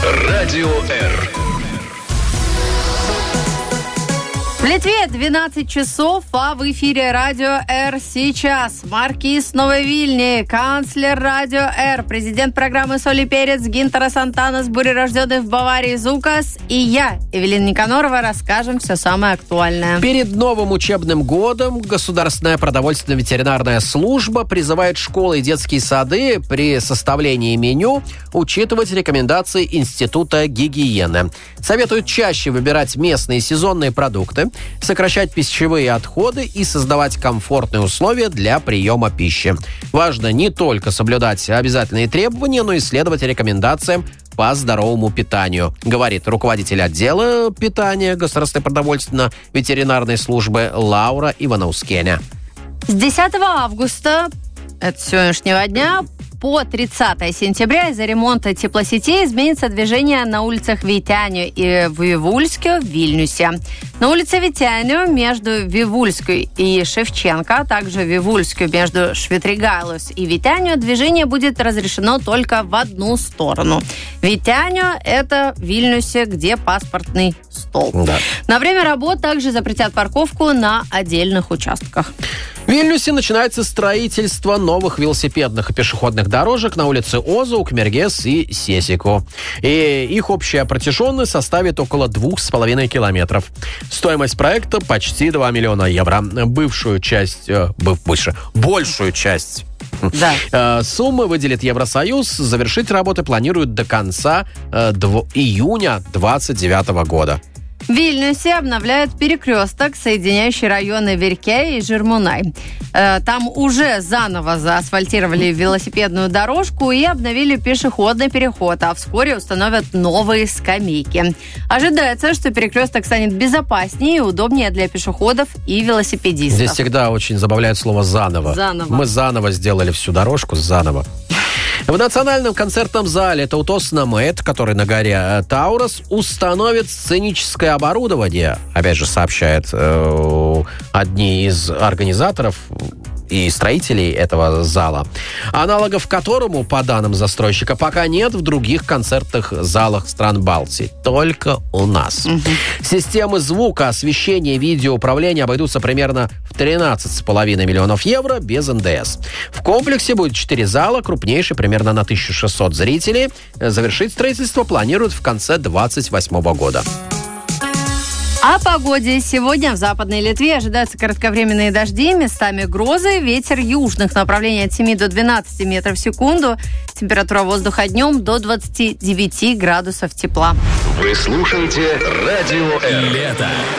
Радио Р. В Литве 12 часов, а в эфире Радио Р сейчас. Маркиз Новой Вильни, канцлер Радио Р, президент программы «Соль и перец» Гинтерас Антанас, бурерожденный в Баварии Зукас, и я, Эвелина Никонорова, расскажем все самое актуальное. Перед новым учебным годом Государственная продовольственно-ветеринарная служба призывает школы и детские сады при составлении меню учитывать рекомендации Института гигиены. Советуют чаще выбирать местные сезонные продукты, сокращать пищевые отходы и создавать комфортные условия для приема пищи. Важно не только соблюдать обязательные требования, но и следовать рекомендациям по здоровому питанию, говорит руководитель отдела питания Государственной продовольственно-ветеринарной службы Лаура Иванаускеня. С 10 августа, это сегодняшнего дня, по 30 сентября из-за ремонта теплосетей изменится движение на улицах Витяню и Вивульскую в Вильнюсе. На улице Витяню между Вивульской и Шевченко, а также Вивульскую между Швитригайлус и Витяню движение будет разрешено только в одну сторону. Витяню – это в Вильнюсе, где паспортный стол. Да. На время работ также запретят парковку на отдельных участках. В Вильнюсе начинается строительство новых велосипедных и пешеходных дорожек на улице Озу, Укмергес и Сесику. И их общая протяженность составит около 2,5 километров. Стоимость проекта почти 2 миллиона евро. Большую часть суммы выделит Евросоюз. Завершить работы планируют до конца июня 2029 года. В Вильнюсе обновляют перекресток, соединяющий районы Верке и Жирмунай. Там уже заново заасфальтировали велосипедную дорожку и обновили пешеходный переход, а вскоре установят новые скамейки. Ожидается, что перекресток станет безопаснее и удобнее для пешеходов и велосипедистов. Здесь всегда очень забавляет слово «заново». Мы заново сделали всю дорожку, заново. В национальном концертном зале Таутосна Мэт, который на горе Таурос, установит сценическое оборудование, опять же, сообщает одни из организаторов и строителей этого зала, аналогов которому, по данным застройщика, пока нет в других концертных залах стран Балтии. Только у нас. Системы звука, освещения, видеоуправления обойдутся примерно в 13,5 миллионов евро без НДС. В комплексе будет 4 зала, крупнейший примерно на 1600 зрителей. Завершить строительство планируют в конце 2028 года. О погоде. Сегодня в Западной Литве ожидаются кратковременные дожди, местами грозы, ветер южных направлений от 7 до 12 метров в секунду. Температура воздуха днем до 29 градусов тепла. Вы слушаете Радио Р. Лето.